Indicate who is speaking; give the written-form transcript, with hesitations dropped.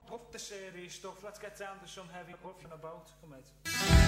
Speaker 1: Up the series stuff. Let's get down to some heavy puffing about. Come on.